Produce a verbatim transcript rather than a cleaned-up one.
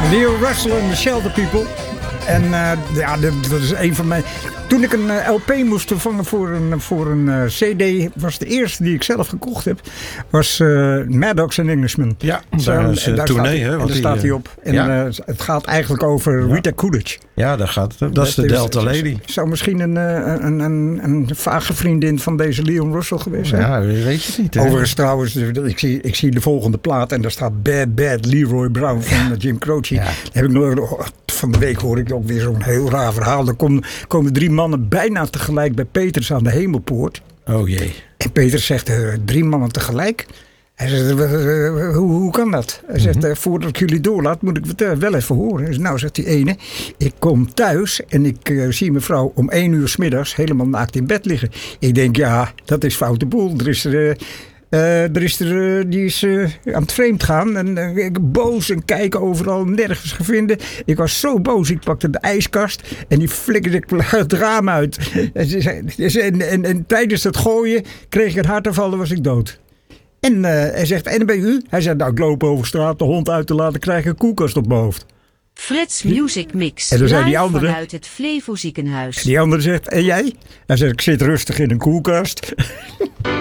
Leo Russell en The Shelter People. En uh, ja, dat is een van mijn... Toen ik een uh, L P moest vervangen voor een, voor een uh, C D... was de eerste die ik zelf gekocht heb... was uh, Maddox and Englishmen. Ja, daar is uh, tournee, hè? Daar staat hij op. En ja. uh, het gaat eigenlijk over Rita ja. Coolidge. Ja, daar gaat het. Dat is de Delta is, Lady. Zou misschien een, een, een, een vage vriendin van deze Leon Russell geweest zijn? Ja, weet je het niet. Hè? Overigens trouwens, ik zie, ik zie de volgende plaat... en daar staat Bad Bad Leroy Brown van ja. Jim Croce. Ja. Heb ik nog, van de week hoor ik ook weer zo'n heel raar verhaal. Er komen, komen drie mannen bijna tegelijk bij Peters aan de Hemelpoort. Oh jee. En Peters zegt, uh, drie mannen tegelijk? Hij zegt, uh, uh, hoe, hoe kan dat? Hij zegt, uh, voordat ik jullie doorlaat, moet ik het uh, wel even horen. Dus, nou, zegt die ene, ik kom thuis en ik uh, zie mijn vrouw om één uur 's middags helemaal naakt in bed liggen. Ik denk, ja, dat is foute boel. Er is er... Uh, Uh, er is er, uh, die is uh, aan het vreemd gaan. En uh, ik boos en kijken overal, nergens gevonden. Ik was zo boos, ik pakte de ijskast en die flikkerde ik het raam uit. en, en, en, en tijdens het gooien kreeg ik een hartaanval en was ik dood. En uh, hij zegt, en ben u? Hij zegt, nou ik loop over straat de hond uit te laten, krijg ik een koelkast op mijn hoofd. Frits Music Mix. En dan zei die andere, vanuit het Flevo ziekenhuis. Die andere zegt, en jij? Hij zegt, ik zit rustig in een koelkast.